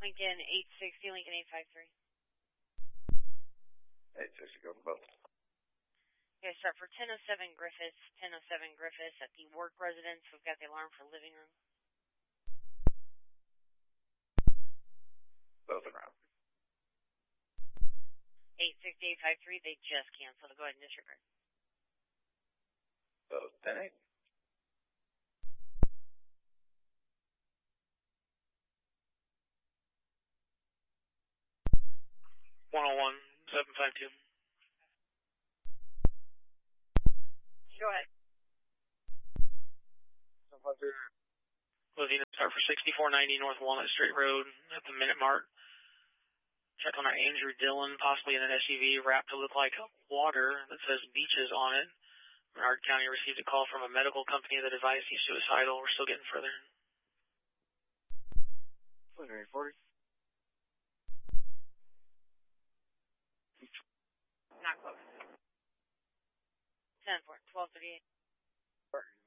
Lincoln 860, Lincoln 853. 860, go for both. Okay, start for 1007 Griffiths, 1007 Griffiths at the work residence. We've got the alarm for living room. Both around. 860, 853, they just canceled. Go ahead and disregard. Both 10-8. $101, 752. Go ahead. 752. Living start for 6490 North Walnut Street Road at the Minute Mart. Check on our Andrew Dillon, possibly in an SUV wrapped to look like water that says beaches on it. Menard County received a call from a medical company that advised he's suicidal. We're still getting further. 40. Not close. 10-4, 1238.